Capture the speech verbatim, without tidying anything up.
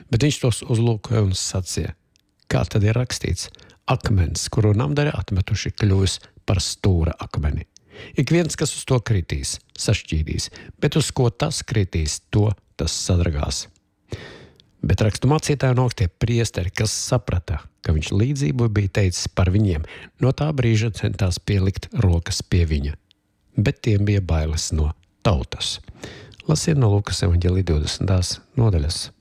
Bet viņš tos uzlūkoja un sacīja, kā tad ir rakstīts, akmens, kuru namdari atmetuši, kļūs par stūra akmeni. Ik viens, kas uz to kritīs, sašķīdīs, bet uz ko tas kritīs, to tas sadragās. Bet rakstu mācītāji un augstie priesteri, kas saprata, ka viņš līdzību bija teicis par viņiem, no tā brīža centās pielikt rokas pie viņa. Bet tiem bija bailes no tautas. Lasiet no Lukas evaņģēlija divdesmitās nodaļas.